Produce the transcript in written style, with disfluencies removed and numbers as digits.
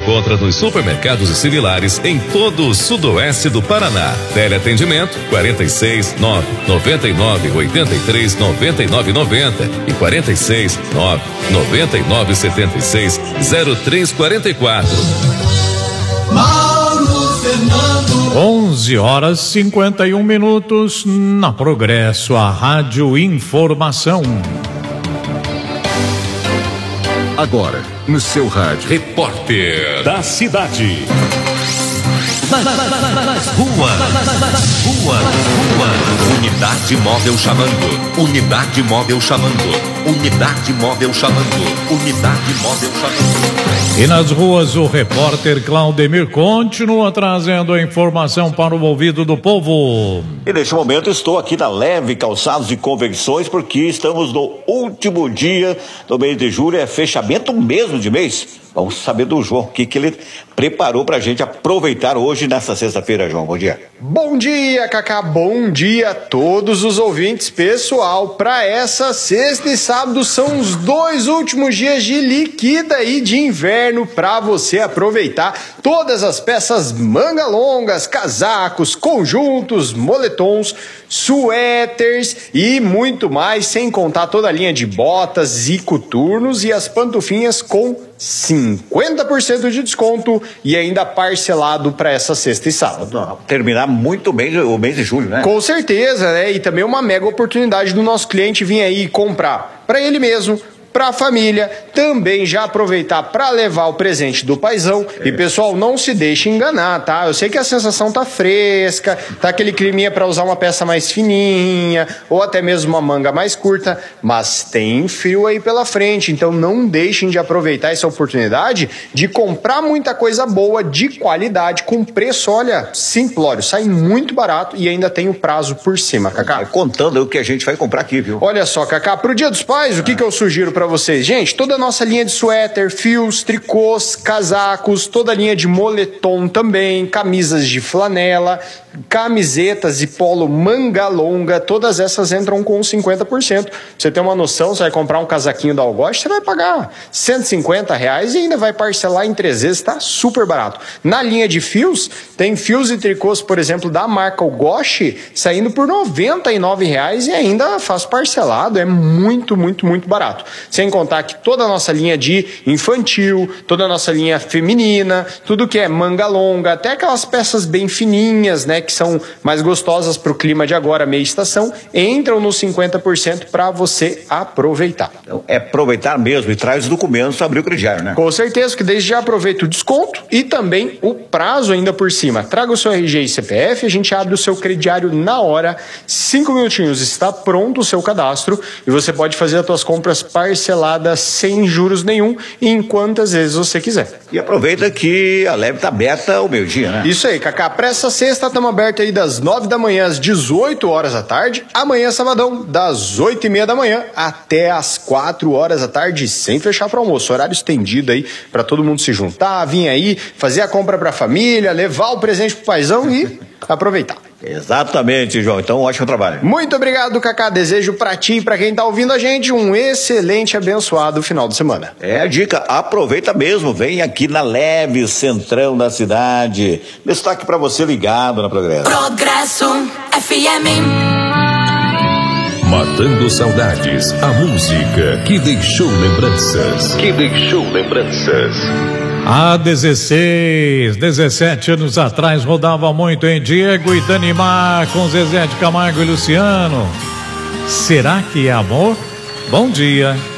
encontra nos supermercados e similares em todo o sudoeste do Paraná. Teleatendimento 46 999 83 99 90 e 46 999 76 0344. Mauro Fernando. 11h51 na Progresso, a Rádio Informação. Agora, no seu rádio. Repórter da cidade. Nas ruas. Unidade móvel chamando. Unidade móvel chamando. Unidade móvel chamando. Unidade móvel chamando. E nas ruas, o repórter Claudemir continua trazendo a informação para o ouvido do povo. E neste momento estou aqui na Leve Calçados e Convecções, porque estamos no último dia do mês de julho, é fechamento mesmo de mês. Vamos saber do João, o que ele preparou pra gente aproveitar hoje nessa sexta-feira, João. Bom dia. Bom dia, Cacá. Bom dia a todos os ouvintes, pessoal. Para essa sexta e sábado são os 2 últimos dias de liquida e de inverno para você aproveitar todas as peças manga longas, casacos, conjuntos, moletons, suéteres e muito mais, sem contar toda a linha de botas e coturnos e as pantufinhas com 50% de desconto e ainda parcelado para essa sexta e sábado. Terminar muito bem o mês de julho, né? Com certeza, né? E também uma mega oportunidade do nosso cliente vir aí comprar para ele mesmo, para a família, também já aproveitar para levar o presente do paizão. E pessoal, não se deixe enganar, tá? Eu sei que a sensação tá fresca, tá aquele climinha para usar uma peça mais fininha ou até mesmo uma manga mais curta, mas tem frio aí pela frente, então não deixem de aproveitar essa oportunidade de comprar muita coisa boa, de qualidade, com preço, olha, simplório, sai muito barato e ainda tem o prazo por cima, Cacá. Contando o que a gente vai comprar aqui, viu? Olha só, Cacá, pro Dia dos Pais, o que eu sugiro para vocês? Gente, toda a nossa linha de suéter, fios, tricôs, casacos, toda a linha de moletom também, camisas de flanela, camisetas e polo manga longa, todas essas entram com 50%. Pra você ter uma noção, você vai comprar um casaquinho da Algoz, você vai pagar R$150 e ainda vai parcelar em 3 vezes, tá super barato. Na linha de fios, tem fios e tricôs, por exemplo, da marca Algoz, saindo por R$99 e ainda faz parcelado, é muito, muito, muito barato. Sem contar que toda a nossa linha de infantil, toda a nossa linha feminina, tudo que é manga longa, até aquelas peças bem fininhas, né, que são mais gostosas para o clima de agora, meia estação, entram nos 50% para você aproveitar. Então, é aproveitar mesmo e traz os documentos para abrir o crediário, né? Com certeza, que desde já aproveita o desconto e também o prazo ainda por cima. Traga o seu RG e CPF, a gente abre o seu crediário na hora, 5 minutinhos, está pronto o seu cadastro e você pode fazer as suas compras parceladas sem juros nenhum e em quantas vezes você quiser. E aproveita que a Leve está aberta ao meio-dia, né? Isso aí, Cacá. Para essa sexta, estamos abertos aí das 9 da manhã às 18 horas da tarde. Amanhã, sabadão, das 8h30 da manhã até às 4 horas da tarde, sem fechar para almoço. Horário estendido aí para todo mundo se juntar, vir aí, fazer a compra para a família, levar o presente pro paizão e aproveitar. Exatamente, João. Então, ótimo trabalho. Muito obrigado, Cacá. Desejo pra ti e pra quem tá ouvindo a gente um excelente, abençoado final de semana. É a dica, aproveita mesmo. Vem aqui na Leve, centrão da cidade. Destaque pra você ligado na Progresso. Progresso FM. Matando saudades, a música que deixou lembranças. Há 16, 17 anos atrás rodava muito em Diego e Danimar com Zezé de Camargo e Luciano. Será que é amor? Bom dia.